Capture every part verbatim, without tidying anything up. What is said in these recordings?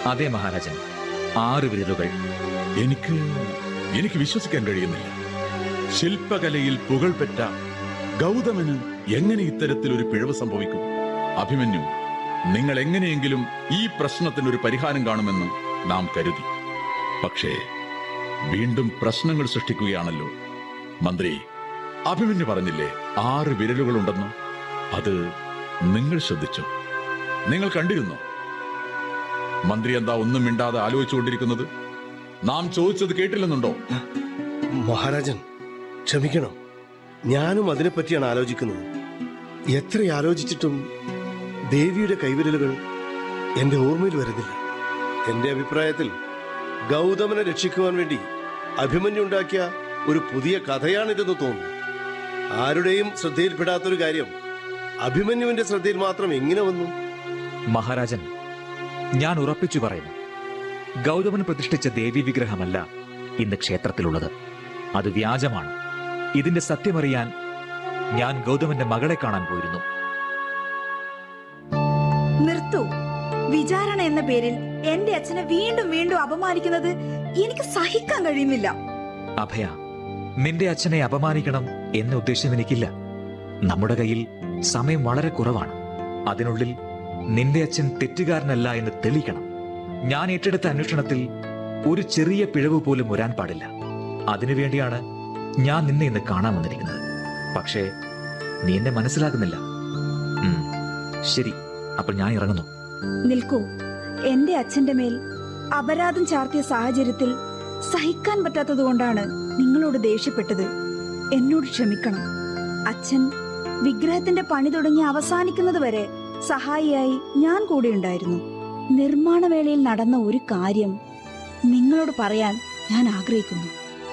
അതെ മഹാരാജൻ, ആറ് വിരലുകൾ. എനിക്ക് എനിക്ക് വിശ്വസിക്കാൻ കഴിയുന്നില്ല. ശില്പകലയിൽ പുകൾപെറ്റ ഗൗതമന് എങ്ങനെ ഇത്തരത്തിൽ ഒരു പിഴവ് സംഭവിക്കും? അഭിമന്യു, നിങ്ങൾ എങ്ങനെയെങ്കിലും ഈ പ്രശ്നത്തിന് ഒരു പരിഹാരം കാണുമെന്ന് നാം കരുതി. പക്ഷേ വീണ്ടും പ്രശ്നങ്ങൾ സൃഷ്ടിക്കുകയാണല്ലോ. മന്ത്രി, അഭിമന്യു പറഞ്ഞില്ലേ ആറ് വിരലുകളുണ്ടെന്ന്? അത് നിങ്ങൾ ശ്രദ്ധിച്ചോ? നിങ്ങൾ കണ്ടിരുന്നോ? മന്ത്രി എന്താ ഒന്നും മിണ്ടാതെ ആലോചിച്ചുകൊണ്ടിരിക്കുന്നത്? നാം ചോദിച്ചത് കേട്ടില്ലെന്നുണ്ടോ? മഹാരാജൻ ക്ഷമിക്കണം, ഞാനും അതിനെപ്പറ്റിയാണ് ആലോചിക്കുന്നത്. എത്ര ആലോചിച്ചിട്ടും ദേവിയുടെ കൈവിരലുകൾ എന്റെ ഓർമ്മയിൽ വരുന്നില്ല. എന്റെ അഭിപ്രായത്തിൽ ഗൗതമനെ രക്ഷിക്കുവാൻ വേണ്ടി അഭിമന്യു ഉണ്ടാക്കിയ ഒരു പുതിയ കഥയാണിതെന്ന് തോന്നുന്നു. ആരുടെയും ശ്രദ്ധയിൽപ്പെടാത്തൊരു കാര്യം അഭിമന്യുവിന്റെ ശ്രദ്ധയിൽ മാത്രം എങ്ങനെ വന്നു? മഹാരാജൻ, ഞാൻ ഉറപ്പിച്ചു പറയുന്നു, ഗൗതമൻ പ്രതിഷ്ഠിച്ച ദേവി വിഗ്രഹമല്ല ഇന്ന് ക്ഷേത്രത്തിലുള്ളത്. അത് വ്യാജമാണ്. ഇതിന്റെ സത്യമറിയാൻ ഞാൻ ഗൗതമന്റെ മകളെ കാണാൻ പോയിരുന്നു. നിർത്തൂ. വിചാരണ എന്ന പേരിൽ എന്റെ അച്ഛനെ വീണ്ടും വീണ്ടും അപമാനിക്കുന്നത് എനിക്ക് സഹിക്കാൻ കഴിയുന്നില്ല. അഭയ, നിന്റെ അച്ഛനെ അപമാനിക്കണം എന്ന ഉദ്ദേശം എനിക്കില്ല. നമ്മുടെ കയ്യിൽ സമയം വളരെ കുറവാണ്. അതിനുള്ളിൽ നിന്റെ അച്ഛൻ തെറ്റുകാരനല്ല എന്ന് തെളിയിക്കണം. ഞാൻ ഏറ്റെടുത്ത അന്വേഷണത്തിൽ ഒരു ചെറിയ പിഴവ് പോലും വരാൻ പാടില്ല. അതിനുവേണ്ടിയാണ് ഞാൻ നിന്നെ ഇന്ന് കാണാൻ വന്നിരിക്കുന്നത്. പക്ഷേ നീ എന്നെ മനസ്സിലാക്കുന്നില്ല. ഉം, ശരി, അപ്പോൾ ഞാൻ ഇറങ്ങുന്നു. നിൽക്കൂ. എന്റെ അച്ഛന്റെ മേൽ അപരാധം ചാർത്തിയ സാഹചര്യത്തിൽ സഹിക്കാൻ പറ്റാത്തത് കൊണ്ടാണ് നിങ്ങളോട് ദേഷ്യപ്പെട്ടത്. എന്നോട് ക്ഷമിക്കണം. അച്ഛൻ വിഗ്രഹത്തിന്റെ പണി തുടങ്ങി അവസാനിക്കുന്നത് വരെ സഹായിയായി ഞാൻ കൂടെ ഉണ്ടായിരുന്നു. നിർമ്മാണ വേളയിൽ നടന്ന ഒരു കാര്യം നിങ്ങളോട് പറയാൻ ഞാൻ ആഗ്രഹിക്കുന്നു.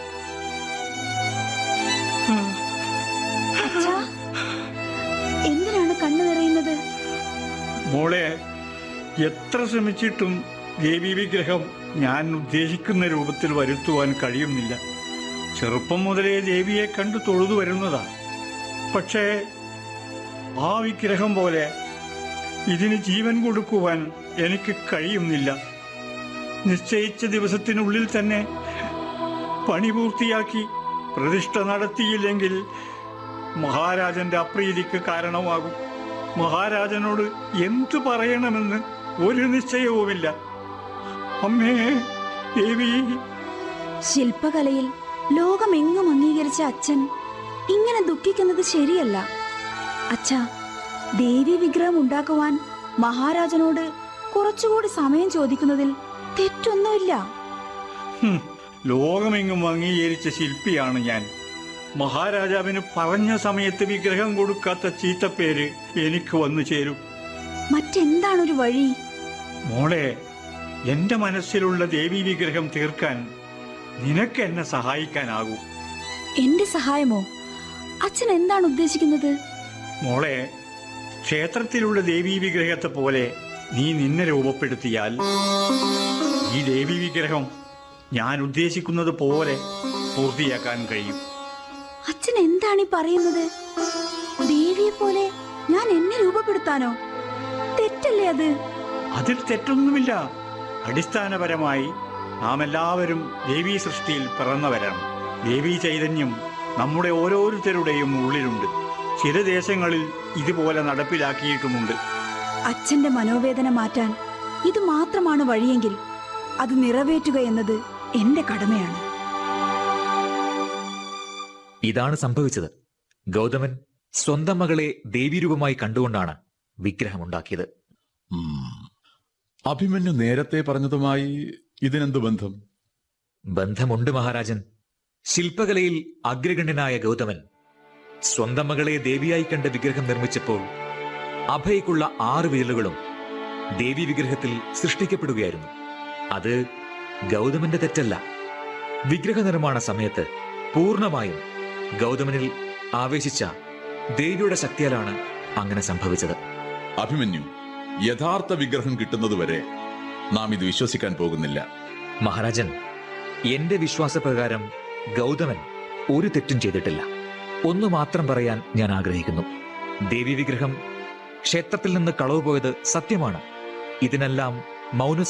അച്ഛാ, എന്തിനാണ് കണ്ണു നിറയുന്നത്? മോളെ, എത്ര ശ്രമിച്ചിട്ടും ദേവി വിഗ്രഹം ഞാൻ ഉദ്ദേശിക്കുന്ന രൂപത്തിൽ വരുത്തുവാൻ കഴിയുന്നില്ല. ചെറുപ്പം മുതലേ ദേവിയെ കണ്ടു തൊഴുതു വരുന്നതാ. പക്ഷേ ആ വിഗ്രഹം പോലെ ഇതിന് ജീവൻ കൊടുക്കുവാൻ എനിക്ക് കഴിയുന്നില്ല. നിശ്ചയിച്ച ദിവസത്തിനുള്ളിൽ തന്നെ പണി പൂർത്തിയാക്കി പ്രതിഷ്ഠ നടത്തിയില്ലെങ്കിൽ മഹാരാജന്റെ അപ്രീതിക്ക് കാരണമാകും. മഹാരാജനോട് എന്തു പറയണമെന്ന് ഒരു നിശ്ചയവുമില്ല. അമ്മേ ദേവി. ശില്പകലയിൽ ലോകമെങ്ങും അംഗീകരിച്ച അച്ഛൻ ഇങ്ങനെ ദുഃഖിക്കുന്നത് ശരിയല്ല. അച്ഛാ, ദേവി വിഗ്രഹം ഉണ്ടാക്കുവാൻ മഹാരാജനോട് കുറച്ചുകൂടി സമയം ചോദിക്കുന്നതിൽ തെറ്റൊന്നുമില്ല. ലോകമെങ്ങും അംഗീകരിച്ച ശില്പിയാണ് ഞാൻ. മഹാരാജാവിന് പറഞ്ഞ സമയത്ത് വിഗ്രഹം കൊടുക്കാത്ത ചീത്തപ്പേര് എനിക്ക് വന്നു ചേരും. മറ്റെന്താണൊരു വഴി? മോളെ, എന്റെ മനസ്സിലുള്ള ദേവി വിഗ്രഹം തീർക്കാൻ നിനക്ക് എന്നെ സഹായിക്കാനാകൂ. എന്റെ സഹായമോ? അച്ഛൻ എന്താണ് ഉദ്ദേശിക്കുന്നത്? മോളെ, ക്ഷേത്രത്തിലുള്ള ദേവീ വിഗ്രഹത്തെ പോലെ നീ നിന്നെ രൂപപ്പെടുത്തിയാൽ ഈ ദേവി വിഗ്രഹം ഞാൻ ഉദ്ദേശിക്കുന്നത് പോലെ പൂർത്തിയാക്കാൻ കഴിയും. അച്ഛൻ എന്താണ് ഈ പറയുന്നത്? ദേവിയെ പോലെ ഞാൻ എന്നെ രൂപപ്പെടുത്താനോ? തെറ്റല്ലേ അത്? അതിൽ തെറ്റൊന്നുമില്ല. അടിസ്ഥാനപരമായി നാം എല്ലാവരും ദേവീ സൃഷ്ടിയിൽ പിറന്നവരാണ്. ദേവീ ചൈതന്യം നമ്മുടെ ഓരോരുത്തരുടെയും ഉള്ളിലുണ്ട്. ചില ദേശങ്ങളിൽ ഇതുപോലെ നടപ്പിലാക്കിയിട്ടുമുണ്ട്. അച്ഛന്റെ മനോവേദന മാറ്റാൻ ഇത് മാത്രമാണ് വഴിയെങ്കിൽ അത് നിറവേറ്റുക എന്നത് എന്റെ കടമയാണ്. ഇതാണ് സംഭവിച്ചത്. ഗൗതമൻ സ്വന്തം മകളെ ദേവീരൂപമായി കണ്ടുകൊണ്ടാണ് വിഗ്രഹമുണ്ടാക്കിയത്. അഭിമന്യു നേരത്തെ പറഞ്ഞതുമായി ഇതിനെന്ത് ബന്ധം? ബന്ധമുണ്ട് മഹാരാജൻ. ശില്പകലയിൽ അഗ്രഗണ്യനായ ഗൗതമൻ സ്വന്തം മകളെ ദേവിയായി കണ്ട വിഗ്രഹം നിർമ്മിച്ചപ്പോൾ അഭയക്കുള്ള ആറ് വിരലുകളും ദേവി വിഗ്രഹത്തിൽ സൃഷ്ടിക്കപ്പെടുകയായിരുന്നു. അത് ഗൗതമന്റെ തെറ്റല്ല. വിഗ്രഹ നിർമ്മാണ സമയത്ത് പൂർണ്ണമായും ഗൗതമനിൽ ആവേശിച്ച ദേവിയുടെ ശക്തിയാലാണ് അങ്ങനെ സംഭവിച്ചത്. അഭിമന്യു, യഥാർത്ഥ വിഗ്രഹം കിട്ടുന്നതുവരെ നാം ഇത് വിശ്വസിക്കാൻ പോകുന്നില്ല. മഹാരാജൻ, എന്റെ വിശ്വാസപ്രകാരം ഗൗതമൻ ഒരു തെറ്റും ചെയ്തിട്ടില്ല. ഒന്നു മാത്രം പറയാൻ ഞാൻ ആഗ്രഹിക്കുന്നു. ദേവി വിഗ്രഹം ക്ഷേത്രത്തിൽ നിന്ന് കളവ് പോയത് സത്യമാണ്. ഇതിനെല്ലാം മൗന